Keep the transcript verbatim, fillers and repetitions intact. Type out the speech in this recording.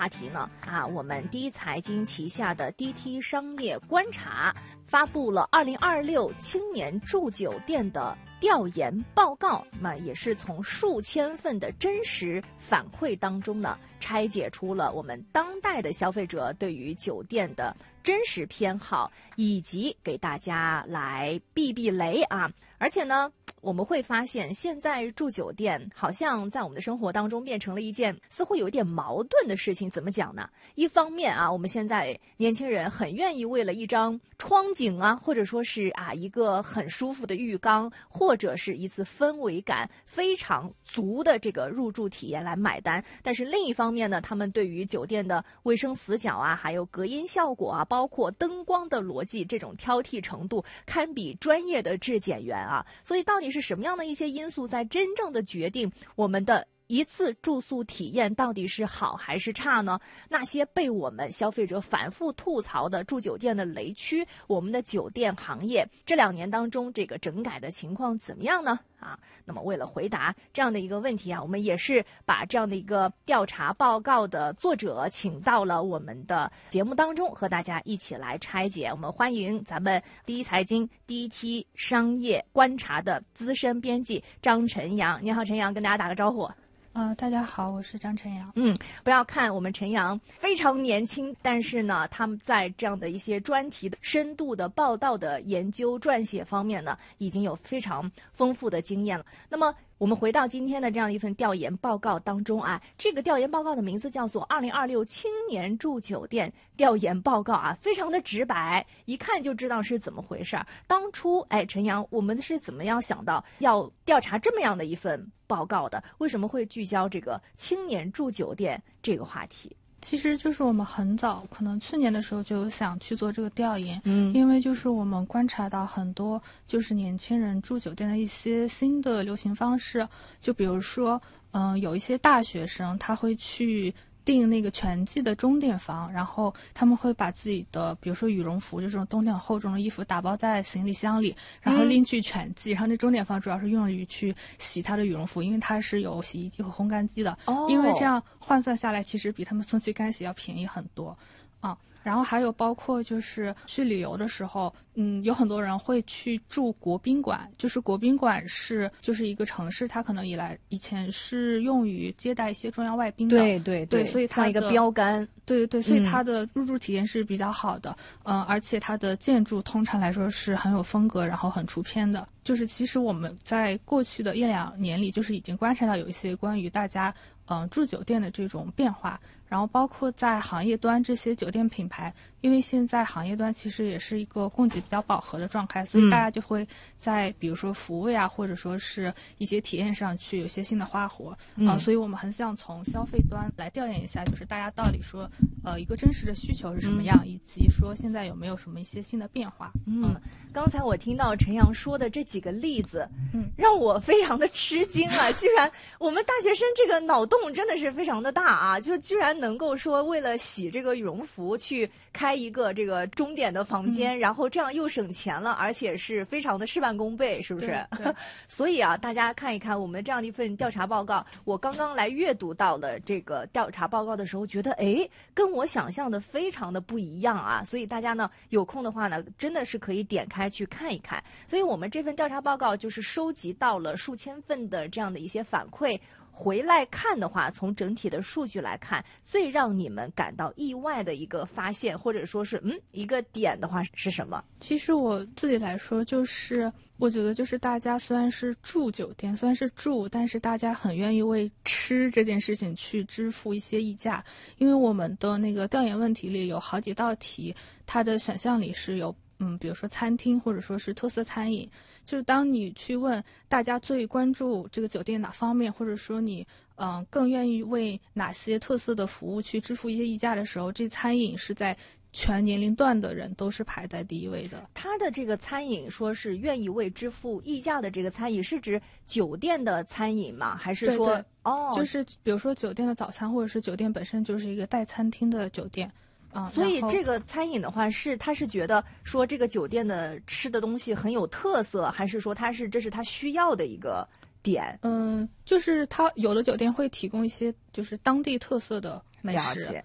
话题呢？啊，我们第一财经旗下的 D T 商业观察发布了二零二六青年住酒店的调研报告，那也是从数千份的真实反馈当中呢，拆解出了我们当代的消费者对于酒店的真实偏好，以及给大家来避避雷啊。而且呢，我们会发现现在住酒店好像在我们的生活当中变成了一件似乎有一点矛盾的事情。怎么讲呢？一方面啊，我们现在年轻人很愿意为了一张窗景啊，或者说是啊一个很舒服的浴缸，或者是一次氛围感非常足的这个入住体验来买单。但是另一方面呢，他们对于酒店的卫生死角啊，还有隔音效果啊，包括灯光的逻辑，这种挑剔程度堪比专业的质检员啊。所以到底是什么样的一些因素在真正的决定我们的一次住宿体验到底是好还是差呢？那些被我们消费者反复吐槽的住酒店的雷区，我们的酒店行业这两年当中这个整改的情况怎么样呢？啊，那么为了回答这样的一个问题啊，我们也是把这样的一个调查报告的作者请到了我们的节目当中，和大家一起来拆解。我们欢迎咱们第一财经 D T 商业观察的资深编辑张晨阳。你好，陈阳，跟大家打个招呼。 呃，大家好，我是张晨阳。 嗯，不要看我们陈阳非常年轻，但是呢，他们在这样的一些专题的深度的报道的研究撰写方面呢，已经有非常丰富的经验了。那么我们回到今天的这样一份调研报告当中啊，这个调研报告的名字叫做《二零二六青年住酒店调研报告》啊，非常的直白，一看就知道是怎么回事儿。当初，哎，陈阳，我们是怎么样想到要调查这么样的一份报告的？为什么会聚焦这个青年住酒店这个话题？ 其实就是我们很早，可能去年的时候就有想去做这个调研， 嗯， 因为就是我们观察到很多就是年轻人住酒店的一些新的流行方式，就比如说，嗯、呃，有一些大学生他会去订那个全季的钟点房，然后他们会把自己的比如说羽绒服，就这种冬天很厚重的衣服打包在行李箱里，然后拎去全季、嗯、然后那钟点房主要是用于去洗他的羽绒服，因为它是有洗衣机和烘干机的、哦、因为这样换算下来其实比他们送去干洗要便宜很多啊。然后还有包括就是去旅游的时候，嗯，有很多人会去住国宾馆，就是国宾馆是就是一个城市，它可能以来以前是用于接待一些中央外宾的， 对对对, 对，所以它像一个标杆， 对对，所以它的入住体验是比较好的，嗯、呃，而且它的建筑通常来说是很有风格，然后很出片的。就是其实我们在过去的一两年里，就是已经观察到有一些关于大家嗯、呃、住酒店的这种变化。然后包括在行业端这些酒店品牌，因为现在行业端其实也是一个供给比较饱和的状态，所以大家就会在比如说服务呀，或者说是一些体验上去有些新的花活啊、嗯呃，所以我们很想从消费端来调研一下，就是大家到底说呃一个真实的需求是什么样，嗯、以及说现在有没有什么一些新的变化。 嗯，嗯刚才我听到陈阳说的这几个例子，嗯，让我非常的吃惊啊！居然我们大学生这个脑洞真的是非常的大啊，就居然能够说为了洗这个羽绒服去开一个这个钟点的房间、嗯、然后这样又省钱了，而且是非常的事半功倍，是不是？ 对对所以啊，大家看一看我们这样的一份调查报告，我刚刚来阅读到了这个调查报告的时候，觉得哎，跟我想象的非常的不一样啊！所以大家呢有空的话呢，真的是可以点开去看一看。所以我们这份调查报告就是收集到了数千份的这样的一些反馈。回来看的话，从整体的数据来看，最让你们感到意外的一个发现，或者说是嗯一个点的话是什么？ 其实我自己来说，就是我觉得就是大家虽然是住酒店，虽然是住，但是大家很愿意为吃这件事情去支付一些溢价，因为我们的那个调研问题里有好几道题，它的选项里是有嗯，比如说餐厅或者说是特色餐饮，就是当你去问大家最关注这个酒店哪方面，或者说你嗯、呃、更愿意为哪些特色的服务去支付一些溢价的时候，这餐饮是在全年龄段的人都是排在第一位的。 他的这个餐饮说是愿意为支付溢价的这个餐饮，是指酒店的餐饮吗？还是说对对哦， 就是比如说酒店的早餐，或者是酒店本身就是一个带餐厅的酒店。 嗯，所以这个餐饮的话是他是觉得说这个酒店的吃的东西很有特色，还是说他是这是他需要的一个点？ 嗯，就是他有的酒店会提供一些就是当地特色的美食，